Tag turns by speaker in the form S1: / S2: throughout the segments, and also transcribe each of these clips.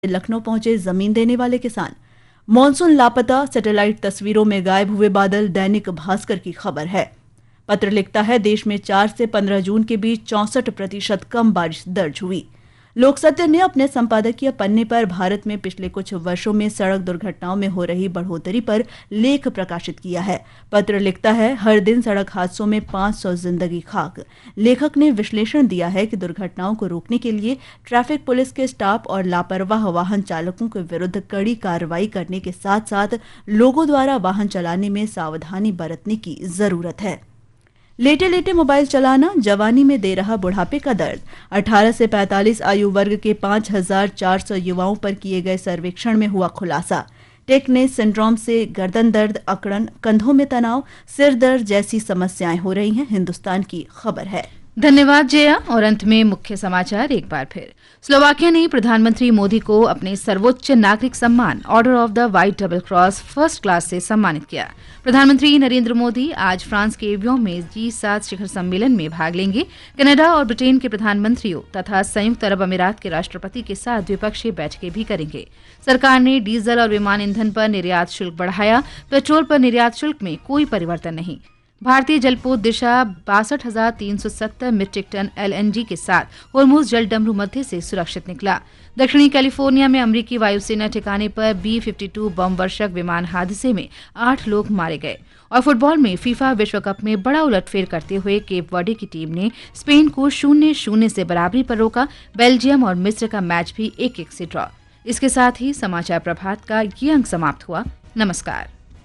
S1: लखनऊ पहुंचे जमीन देने वाले किसान। मॉनसून लापता, सैटेलाइट तस्वीरों में गायब हुए बादल, दैनिक भास्कर की खबर है। पत्र लिखता है, देश में 4 से 15 जून के बीच 64% कम बारिश दर्ज हुई। लोक सत्य ने अपने संपादकीय पन्ने पर भारत में पिछले कुछ वर्षों में सड़क दुर्घटनाओं में हो रही बढ़ोतरी पर लेख प्रकाशित किया है। पत्र लिखता है, हर दिन सड़क हादसों में 500 जिंदगी खाक। लेखक ने विश्लेषण दिया है कि दुर्घटनाओं को रोकने के लिए ट्रैफिक पुलिस के स्टाफ और लापरवाह वाहन चालकों के विरुद्ध कड़ी कार्रवाई करने के साथ साथ लोगों द्वारा वाहन चलाने में सावधानी बरतने की जरूरत है। लेटे लेटे मोबाइल चलाना जवानी में दे रहा बुढ़ापे का दर्द। 18 से 45 आयु वर्ग के 5400 युवाओं पर किए गए सर्वेक्षण में हुआ खुलासा। टेकनेस सिंड्रोम से गर्दन दर्द, अकड़न, कंधों में तनाव, सिर दर्द जैसी समस्याएं हो रही हैं। हिंदुस्तान की खबर है।
S2: धन्यवाद जया। और अंत में मुख्य समाचार एक बार फिर। स्लोवाकिया ने प्रधानमंत्री मोदी को अपने सर्वोच्च नागरिक सम्मान order of the white double cross first class से सम्मानित किया। प्रधानमंत्री नरेंद्र मोदी आज फ्रांस के एवियन में G7 शिखर सम्मेलन में भाग लेंगे। कनाडा और ब्रिटेन के प्रधानमंत्रियों तथा संयुक्त अरब अमीरात के राष्ट्रपति के साथ द्विपक्षीय बैठकें भी करेंगे। सरकार ने डीजल और विमान ईंधन पर निर्यात शुल्क बढ़ाया। पेट्रोल पर निर्यात शुल्क में कोई परिवर्तन नहीं। भारतीय जलपोत दिशा 62,370 मीट्रिक टन LNG के साथ होर्मुज जल डमरू मध्य से सुरक्षित निकला। दक्षिणी कैलिफोर्निया में अमेरिकी वायुसेना ठिकाने पर B-52 बम वर्षक विमान हादसे में 8 लोग मारे गए। और फुटबॉल में फीफा विश्व कप में बड़ा उलटफेर करते हुए केप वर्डे की टीम ने स्पेन को 0-0 से बराबरी पर रोका। बेल्जियम और मिस्र का मैच भी 1-1 से ड्रॉ। इसके साथ ही समाचार प्रभात का ये अंक समाप्त हुआ। नमस्कार।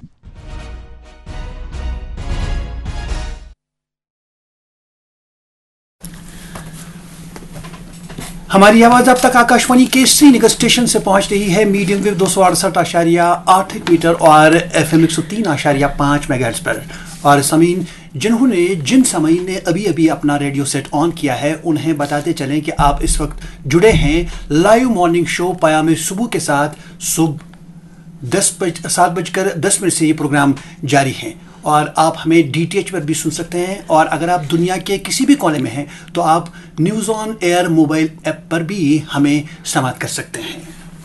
S3: हमारी आवाज अब तक आकाशवाणी के श्रीनगर स्टेशन से पहुंच रही है। मीडियम वेव 268.8 मीटर और FM 103.5 मेगाहर्ट्ज पर। और समीन, जिन समय ने अभी अभी अपना रेडियो सेट ऑन किया है, उन्हें बताते चलें कि आप इस वक्त जुड़े हैं लाइव मॉर्निंग शो पयामे सुबह के साथ। सुबह 7:10 से ये प्रोग्राम जारी है और आप हमें DTH पर भी सुन सकते हैं। और अगर आप दुनिया के किसी भी कोने में हैं तो आप news on air mobile app पर भी हमें समाप्त कर सकते हैं।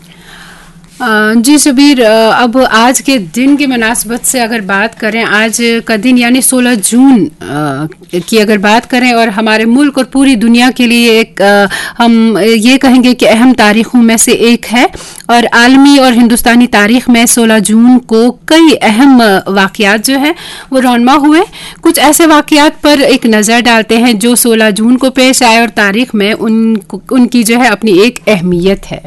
S4: जी शबीर, अब आज के दिन की मुनासबत से अगर बात करें, आज का दिन यानी 16 जून की अगर बात करें और हमारे मुल्क और पूरी दुनिया के लिए एक हम ये कहेंगे कि अहम तारीखों में से एक है। और आलमी और हिंदुस्तानी तारीख में 16 जून को कई अहम वाक़यात जो है वो रौनमा हुए। कुछ ऐसे वाक़यात पर एक नज़र डालते हैं जो 16 जून को पेश आए और तारीख में उनकी जो है अपनी एक अहमियत है।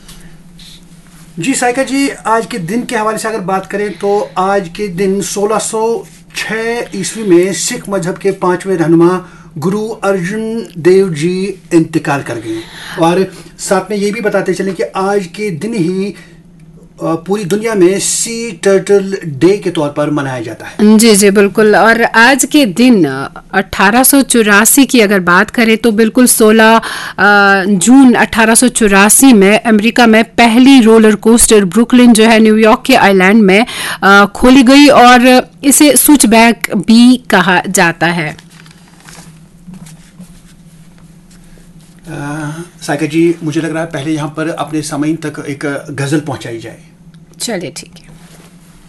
S3: जी साइका जी, आज के दिन के हवाले से अगर बात करें तो आज के दिन 1606 ईस्वी में सिख मजहब के 5वें रहनुमा गुरु अर्जुन देव जी इंतकाल कर गए। और साथ में ये भी बताते चलें कि आज के दिन ही पूरी दुनिया में सी टर्टल डे के तौर पर मनाया जाता है।
S4: जी जी बिल्कुल। और आज के दिन 1884 की अगर बात करें तो बिल्कुल 16 जून 1884 में अमेरिका में पहली रोलर कोस्टर ब्रुकलिन जो है न्यूयॉर्क के आइलैंड में खोली गई और इसे स्विचबैक भी कहा जाता है।
S3: साइका जी, मुझे लग रहा है पहले यहाँ पर अपने सामीन तक एक गजल पहुंचाई जाए।
S4: चलिए ठीक है।